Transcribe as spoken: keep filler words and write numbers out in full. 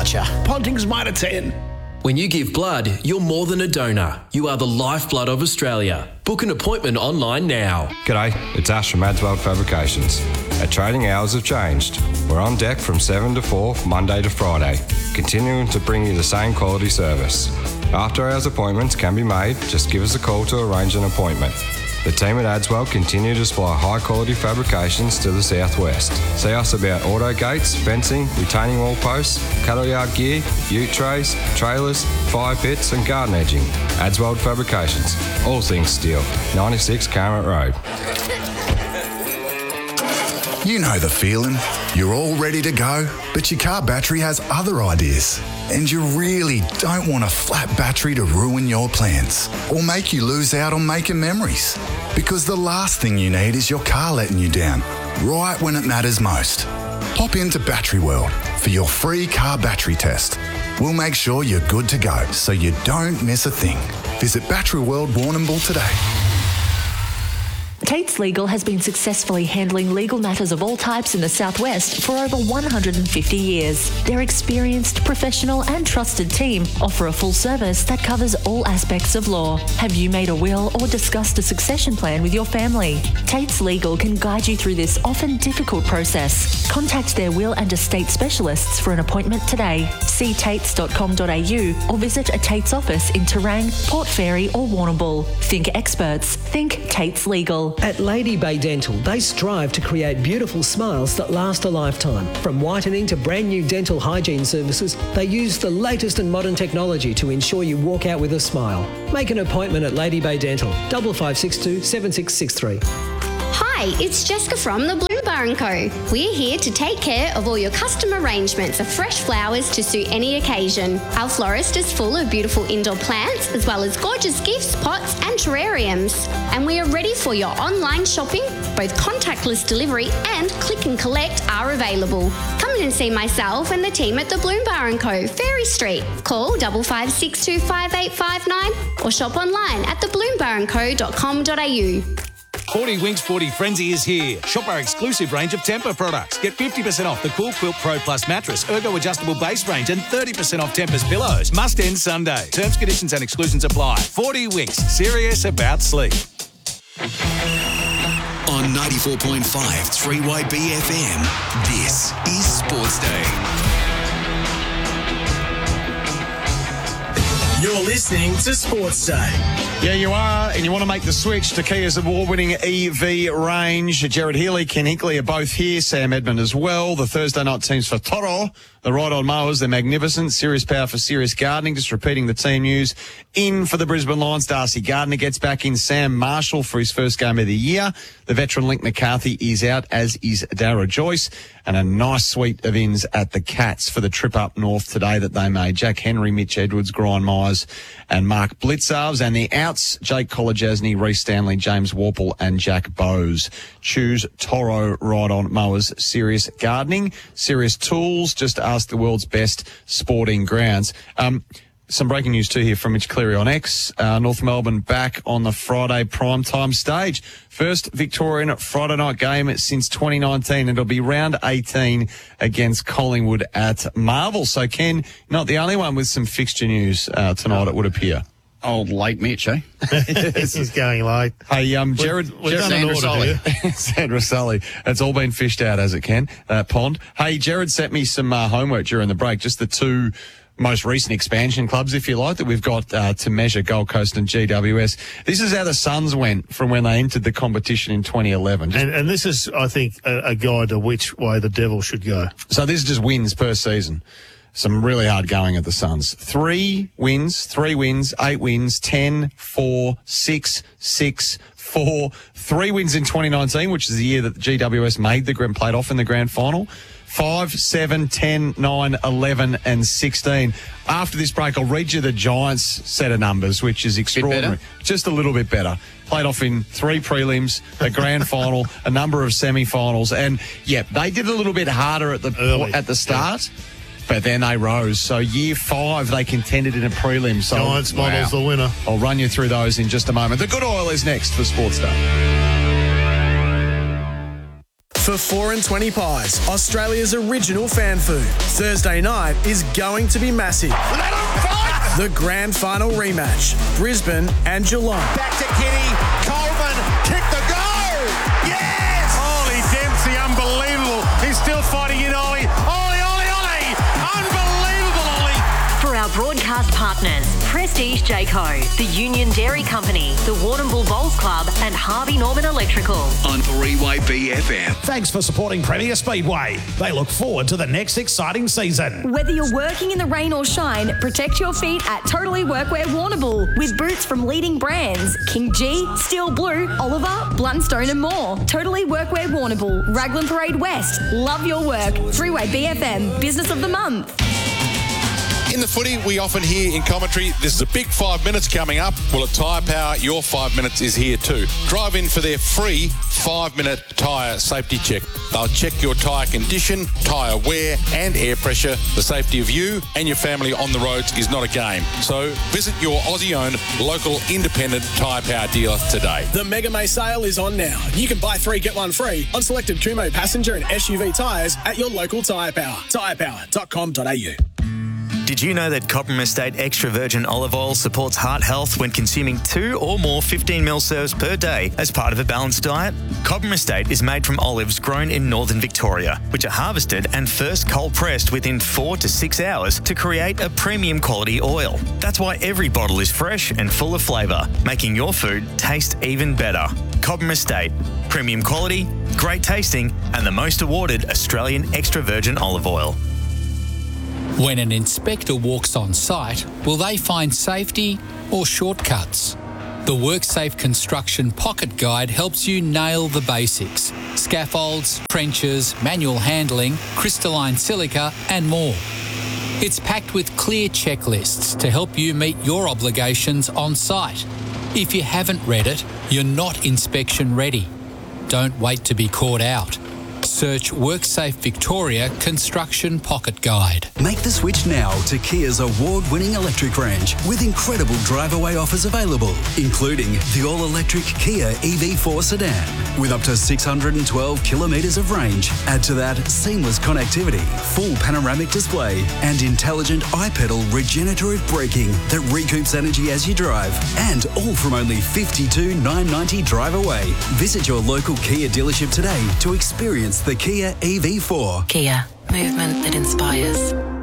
Gotcha. Ponting's Mitre ten. When you give blood, you're more than a donor. You are the lifeblood of Australia. Book an appointment online now. G'day, it's Ash from Adswell Fabrications. Our trading hours have changed. We're on deck from seven to four, Monday to Friday, continuing to bring you the same quality service. After hours appointments can be made, just give us a call to arrange an appointment. The team at Adswell continue to supply high quality fabrications to the southwest. See us about auto gates, fencing, retaining wall posts, cattle yard gear, ute trays, trailers, fire pits and garden edging. Adswell Fabrications, all things steel. ninety-six Carmet Road. You know the feeling. You're all ready to go, but your car battery has other ideas. And you really don't want a flat battery to ruin your plans or make you lose out on making memories. Because the last thing you need is your car letting you down, right when it matters most. Pop into Battery World for your free car battery test. We'll make sure you're good to go so you don't miss a thing. Visit Battery World Warrnambool today. Tate's Legal has been successfully handling legal matters of all types in the southwest for over one hundred fifty years. Their experienced, professional and trusted team offer a full service that covers all aspects of law. Have you made a will or discussed a succession plan with your family? Tate's Legal can guide you through this often difficult process. Contact their will and estate specialists for an appointment today. See tates dot com dot a u or visit a Tate's office in Terang, Port Fairy or Warrnambool. Think experts. Think Tate's Legal. At Lady Bay Dental, they strive to create beautiful smiles that last a lifetime. From whitening to brand new dental hygiene services, they use the latest and modern technology to ensure you walk out with a smile. Make an appointment at Lady Bay Dental, five five six two, seven six six three. Hi, it's Jessica from the Bloom Bar and Co. We're here to take care of all your custom arrangements of fresh flowers to suit any occasion. Our florist is full of beautiful indoor plants as well as gorgeous gifts, pots and terrariums. And we are ready for your online shopping. Both contactless delivery and click and collect are available. Come in and see myself and the team at the Bloom Bar and Co. Ferry Street. Call five five six two, five eight five nine or shop online at the bloom bar and co dot com dot a u. forty Winks forty Frenzy is here. Shop our exclusive range of Tempur products. Get fifty percent off the Cool Quilt Pro Plus mattress, Ergo adjustable base range and thirty percent off Tempur's pillows. Must end Sunday. Terms, conditions and exclusions apply. forty Winks. Serious about sleep. On ninety-four point five three Y B F M, this is Sports Day. You're listening to Sports Day. Yeah, you are, and you want to make the switch to Kia's award-winning E V range. Jared Healy, Ken Hinkley are both here, Sam Edmund as well. The Thursday night teams for Toro, the ride-on mowers, they're magnificent. Serious Power for Serious Gardening, just repeating the team news. In for the Brisbane Lions, Darcy Gardner gets back in. Sam Marshall for his first game of the year. The veteran Link McCarthy is out, as is Dara Joyce. And a nice suite of ins at the Cats for the trip up north today that they made. Jack Henry, Mitch Edwards, Brian Myers and Mark Blitzarves. And the outs, Jake Kolodjasny, Reece Stanley, James Warple and Jack Bowes. Choose Toro Ride-On Mowers, Serious Gardening, Serious Tools. Just ask the world's best sporting grounds. Um, Some breaking news too here from Mitch Cleary on X. Uh, North Melbourne back on the Friday primetime stage. First Victorian Friday night game since twenty nineteen. It'll be round eighteen against Collingwood at Marvel. So, Ken, not the only one with some fixture news uh, tonight, it would appear. Old late Mitch, eh? Yes, he's going late. Hey, um, Jared, We've, we've Jared Sandra Sully. Sandra Sully. It's all been fished out as it can, that pond. Hey, Jared sent me some uh, homework during the break, just the two most recent expansion clubs, if you like, that we've got uh, to measure, Gold Coast and G W S. This is how the Suns went from when they entered the competition in twenty eleven. Just, and, and this is, I think, a, a guide to which way the Devil should go. So this is just wins per season. Some really hard going at the Suns. Three wins, three wins, eight wins, ten, four, six, six, four. Three wins in twenty nineteen, which is the year that the G W S made the grand played off in the grand final. Five, seven, ten, nine, eleven, and sixteen. After this break, I'll read you the Giants set of numbers, which is extraordinary. Just a little bit better. Played off in three prelims, a grand final, a number of semi-finals, and yeah, they did a little bit harder at the Early. at the start. Yeah. But then they rose. So year five, they contended in a prelim. So, Giants wow. models the winner. I'll run you through those in just a moment. The Good Oil is next for Sports Day. for four and twenty Pies, Australia's original fan food. Thursday night is going to be massive. Let him fight! The grand final rematch, Brisbane and Geelong. Back to Kitty, Coleman, kick the goal! Yes! Ollie Dempsey, unbelievable. He's still fighting in Ollie. Ollie, Ollie, Ollie! Unbelievable, Ollie! For our broadcast partners, Prestige Jayco, the Union Dairy Company, the Warrnambool Bowls Club and Harvey Norman Electrical. On three Y B F M. Thanks for supporting Premier Speedway. They look forward to the next exciting season. Whether you're working in the rain or shine, protect your feet at Totally Workwear Warrnambool with boots from leading brands King G, Steel Blue, Oliver, Blundstone and more. Totally Workwear Warrnambool, Raglan Parade West. Love your work. three Y B F M, Business of the Month. In the footy, we often hear in commentary, this is a big five minutes coming up. Well, at Tyre Power, your five minutes is here too. Drive in for their free five-minute tyre safety check. They'll check your tyre condition, tyre wear and air pressure. The safety of you and your family on the roads is not a game. So visit your Aussie-owned local independent Tyre Power dealer today. The Mega May sale is on now. You can buy three, get one free on selected Kumo passenger and S U V tyres at your local Tyre Power. tyre power dot com dot a u. Did you know that Cobram Estate Extra Virgin Olive Oil supports heart health when consuming two or more fifteen mil serves per day as part of a balanced diet? Cobram Estate is made from olives grown in northern Victoria, which are harvested and first cold pressed within four to six hours to create a premium quality oil. That's why every bottle is fresh and full of flavour, making your food taste even better. Cobram Estate, premium quality, great tasting, and the most awarded Australian extra virgin olive oil. When an inspector walks on site, will they find safety or shortcuts? The WorkSafe Construction Pocket Guide helps you nail the basics. Scaffolds, trenches, manual handling, crystalline silica and more. It's packed with clear checklists to help you meet your obligations on site. If you haven't read it, you're not inspection ready. Don't wait to be caught out. Search WorkSafe Victoria Construction Pocket Guide. Make the switch now to Kia's award-winning electric range with incredible drive-away offers available, including the all-electric Kia E V four sedan with up to six hundred twelve kilometres of range. Add to that seamless connectivity, full panoramic display and intelligent iPedal regenerative braking that recoups energy as you drive, and all from only fifty-two thousand nine hundred ninety drive away. Visit your local Kia dealership today to experience the Kia E V four. Kia, movement that inspires.